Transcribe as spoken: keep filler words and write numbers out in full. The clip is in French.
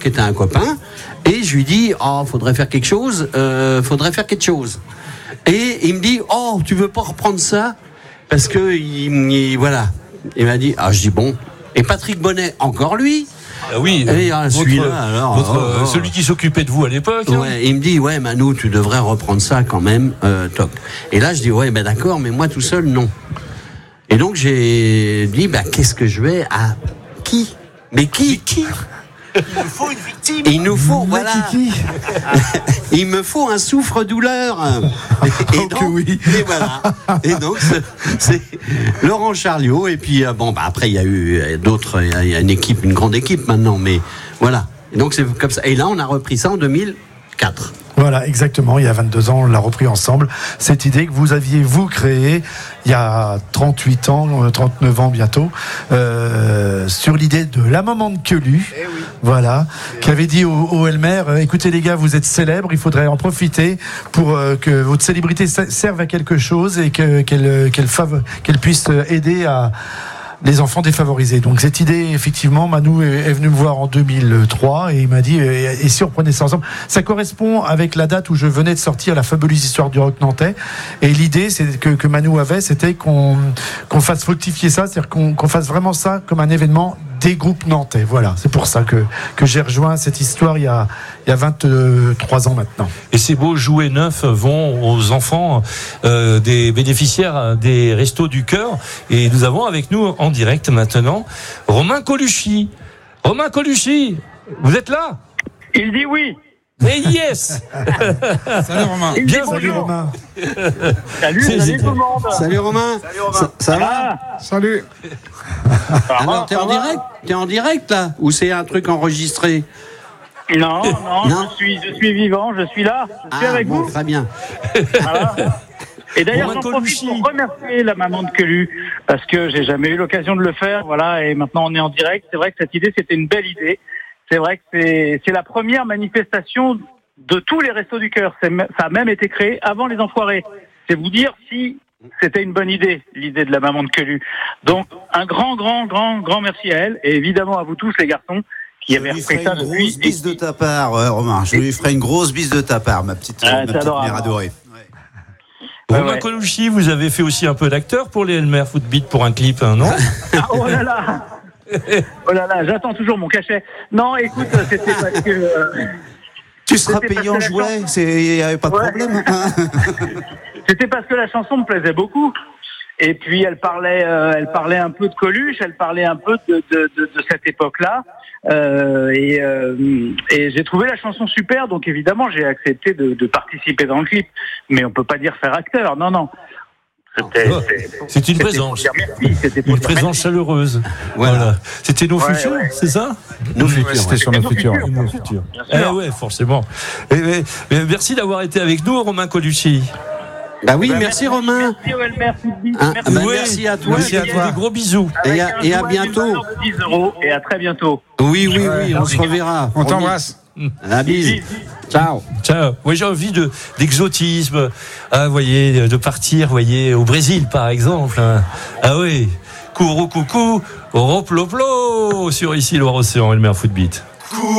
qui était un copain, et je lui dis, oh, faudrait faire quelque chose, euh, faudrait faire quelque chose. Et il me dit, oh, tu veux pas reprendre ça? Parce que, il, il, voilà. Il m'a dit, ah, je dis bon. Et Patrick Bonnet, encore lui. Ah oui, et, euh, votre, celui-là, alors, votre, oh, oh. celui qui s'occupait de vous à l'époque. Ouais, hein. Il me dit, ouais, Manu, tu devrais reprendre ça quand même, euh, toc. Et là, je dis, ouais, ben d'accord, mais moi tout seul, non. Et donc, j'ai dit, bah, qu'est-ce que je vais à qui? Mais qui? Mais qui? Il nous faut une victime. Il nous faut, Mais voilà. Kiki. Il me faut un souffre-douleur. Et, et donc, oh oui. et voilà. Et donc, c'est, c'est Laurent Charliot. Et puis, euh, bon, bah, après, il y a eu d'autres, il y a une équipe, une grande équipe maintenant, mais voilà. Et donc, c'est comme ça. Et là, on a repris ça en deux mille quatre. Voilà, exactement. Il y a vingt-deux ans, on l'a repris ensemble. Cette idée que vous aviez, vous, créée il y a trente-huit ans, trente-neuf ans bientôt, euh, sur l'idée de la maman de Quelu. Eh oui. Voilà. Eh qui avait dit au, au Elmer, euh, écoutez les gars, vous êtes célèbres, il faudrait en profiter pour euh, que votre célébrité serve à quelque chose et que, qu'elle, qu'elle, fave, qu'elle puisse aider à les enfants défavorisés. Donc cette idée, effectivement, Manu est venu me voir en deux mille trois et il m'a dit, et si on prenait ça ensemble, ça correspond avec la date où je venais de sortir La fabuleuse histoire du rock nantais. Et l'idée c'est que, que Manu avait, c'était qu'on, qu'on fasse fructifier ça, c'est-à-dire qu'on, qu'on fasse vraiment ça comme un événement des groupes nantais. Voilà, c'est pour ça que, que j'ai rejoint cette histoire il y a, il y a vingt-trois ans maintenant. Et ces beaux jouets neufs vont aux enfants euh, des bénéficiaires des Restos du Cœur. Et nous avons avec nous en direct maintenant Romain Colucci. Romain Colucci, vous êtes là? Il dit oui. Et yes. Salut Romain. Il dit Bien, bonjour. Salut Romain. Salut, C'est salut génial. tout le monde. Salut Romain. Salut Romain. Ça, ça va? Ah, Salut. ça Alors, va, t'es ça en va. direct? T'es en direct, là? Ou c'est un truc enregistré? Non, non, Non. je suis, je suis vivant, je suis là, je suis Ah, avec bon, vous. très bien. Voilà. Et d'ailleurs, Romain j'en Colucci. profite pour remercier la maman de Quelu parce que j'ai jamais eu l'occasion de le faire. Voilà, et maintenant on est en direct. C'est vrai que cette idée, c'était une belle idée. C'est vrai que c'est, c'est la première manifestation de tous les Restos du Cœur. C'est, ça a même été créé avant les Enfoirés. C'est vous dire si c'était une bonne idée, l'idée de la maman de Quelu. Donc, un grand, grand, grand, grand merci à elle et évidemment à vous tous les garçons qui Je avez lui repris ferai ça une depuis. grosse bise de ta part, ouais, Romain. Je lui ferai une grosse bise de ta part, ma petite, Ah, ma c'est petite adorable. mère adorée. Ouais, Romain ouais. Colucci, vous avez fait aussi un peu d'acteur pour les Elmer Footbeat pour un clip, hein, non? Ah, oh là là Oh là là, j'attends toujours mon cachet. Non, écoute, c'était parce que... euh, Tu seras C'était payé en parce que la jouets, chanson- il n'y avait pas de Ouais. problème. hein. C'était parce que la chanson me plaisait beaucoup. Et puis elle parlait, euh, elle parlait un peu de Coluche, elle parlait un peu de, de, de, de cette époque-là. Euh, et, euh, et j'ai trouvé la chanson super, donc évidemment j'ai accepté de, de participer dans le clip. Mais on peut pas dire faire acteur, non, non. C'était, Oh, c'était- c'est une c'était présence. pour dire merci, c'était pour Une dire présence merci. chaleureuse. Voilà. Voilà. C'était nos Ouais, futurs, ouais. c'est ça? Nos futurs. C'était ouais. sur Nos nos futurs. futurs. Nos futurs. Bien Eh sûr. ouais, forcément. Et, mais, mais merci d'avoir été avec nous, Romain Colucci. Bah oui, Ben, merci Romain. Merci au Elmer Footbeat. Hein, Merci. bah, Ouais. merci à toi. Merci à Des- toi. Des gros bisous. Avec Et à- un et à jouet bientôt. d'une valeur de dix euros et à très bientôt. Oui, oui, oui, Ouais. on se reverra. On Promis. t'embrasse. La bise. Ciao. Ciao. Oui, j'ai envie de, d'exotisme. Ah, vous voyez, de partir, vous voyez, au Brésil, par exemple. hein. Ah oui. Courou, coucou, roploplo, sur ici, Loire-Océan, Elmer Footbeat.